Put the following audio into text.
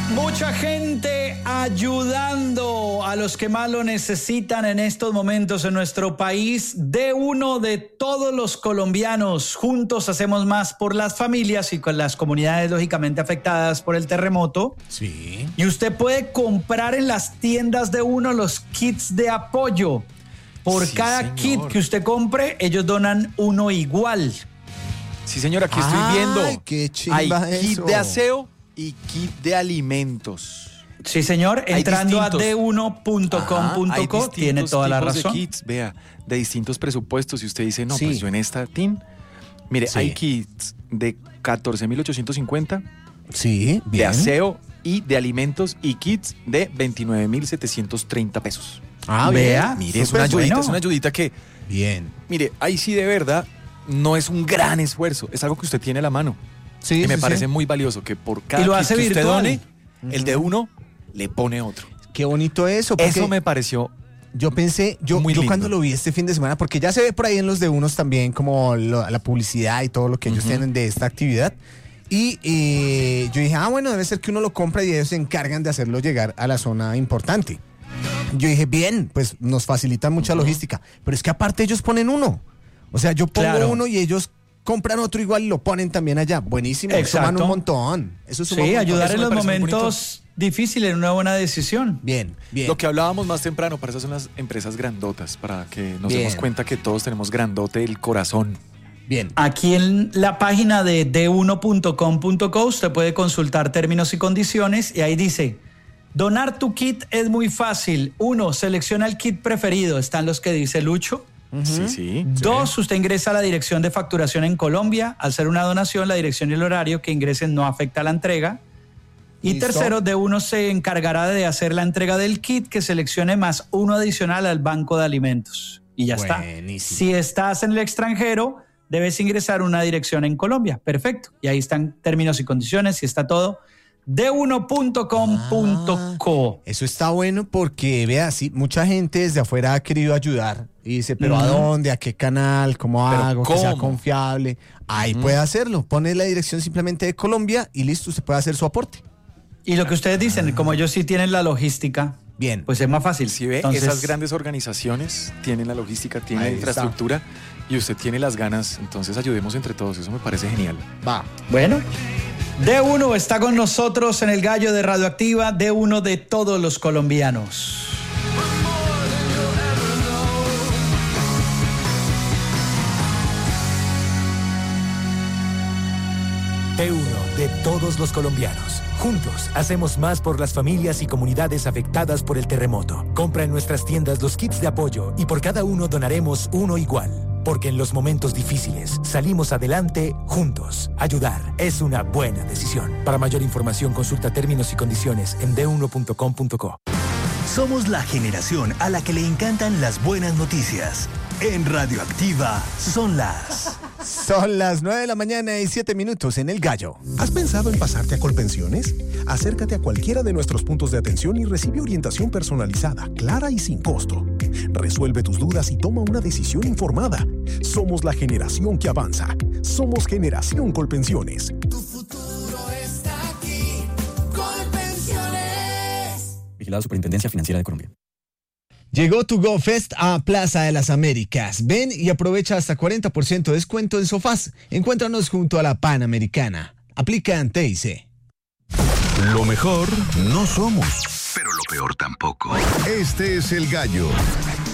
Mucha gente ayudando a los que más lo necesitan en estos momentos en nuestro país. De uno de todos los colombianos. Juntos hacemos más por las familias y con las comunidades lógicamente afectadas por el terremoto. Sí. Y usted puede comprar en las tiendas de uno los kits de apoyo. Por cada kit que usted compre, ellos donan uno igual. Sí, señor, aquí estoy viendo. Qué chimba hay kit eso. de aseo y kit de alimentos. Sí, señor, entrando a d1.com.co tiene toda la razón. De kits, vea, de distintos presupuestos. Y usted dice, no, Sí. pues yo en esta team. Mire, Sí. hay kits de 14.850 Sí, bien. de aseo y de alimentos y kits de 29.730 pesos. Ah, Vea, bien. Mire, es una súper ayudita, bueno. es una ayudita que, Bien. mire, ahí sí de verdad no es un gran esfuerzo, es algo que usted tiene a la mano. Sí, Y me sí, parece sí. muy valioso que por cada Y lo kit hace que usted virtual. done, el de uno le pone otro. Qué bonito eso. Porque Eso me pareció yo pensé, yo muy lindo. cuando lo vi este fin de semana, porque ya se ve por ahí en los de unos también como la publicidad y todo lo que ellos tienen de esta actividad. Y yo dije, bueno, debe ser que uno lo compra y ellos se encargan de hacerlo llegar a la zona importante. Yo dije, bien, pues nos facilitan mucha logística. Pero es que aparte ellos ponen uno. O sea, yo pongo Claro. uno y ellos compran otro igual y lo ponen también allá. Buenísimo, Exacto. suman un montón. Eso suma un Sí, montón. ayudar Eso en me los parece muy momentos difíciles, una buena decisión. Bien, bien. lo que hablábamos más temprano, para eso son las empresas grandotas, para que nos Bien. demos cuenta que todos tenemos grandote el corazón. Bien. Aquí en la página de d1.com.co usted puede consultar términos y condiciones y ahí dice, donar tu kit es muy fácil. 1, selecciona el kit preferido, están los que dice Lucho. Sí, sí. 2, usted ingresa a la dirección de facturación en Colombia. Al ser una donación, la dirección y el horario que ingresen no afecta a la entrega. Y Listo. tercero, de uno se encargará de hacer la entrega del kit que seleccione más uno adicional al banco de alimentos. Y ya está. Buenísimo. Si estás en el extranjero, debes ingresar una dirección en Colombia. Perfecto. Y ahí están términos y condiciones y está todo. d1.com.co. Eso está bueno porque, vea, sí, mucha gente desde afuera ha querido ayudar y dice, pero ¿a dónde? ¿A qué canal? ¿Cómo ¿Pero hago? Que sea cómo? confiable. Ahí puede hacerlo. Pone la dirección simplemente de Colombia y listo, usted puede hacer su aporte. Y lo que ustedes dicen, como ellos sí tienen la logística, Bien. pues es más fácil. Si ve, Entonces, esas grandes organizaciones tienen la logística, tienen la Ahí está. infraestructura y usted tiene las ganas, entonces ayudemos entre todos, eso me parece genial. Va. Bueno, D1 está con nosotros en el Gallo de Radioactiva, D1 de todos los colombianos. T1 de todos los colombianos. Juntos hacemos más por las familias y comunidades afectadas por el terremoto. Compra en nuestras tiendas los kits de apoyo y por cada uno donaremos uno igual. Porque en los momentos difíciles salimos adelante juntos. Ayudar es una buena decisión. Para mayor información consulta términos y condiciones en d1.com.co. Somos la generación a la que le encantan las buenas noticias. En Radioactiva son las... Son las 9:07 en El Gallo. ¿Has pensado en pasarte a Colpensiones? Acércate a cualquiera de nuestros puntos de atención y recibe orientación personalizada, clara y sin costo. Resuelve tus dudas y toma una decisión informada. Somos la generación que avanza. Somos Generación Colpensiones. Tu futuro está aquí. Colpensiones. Vigilado Superintendencia Financiera de Colombia. Llegó To Go Fest a Plaza de las Américas. Ven y aprovecha hasta 40% de descuento en sofás. Encuéntranos junto a la Panamericana. Aplica ante TIC. Lo mejor no somos, pero lo peor tampoco. Este es El Gallo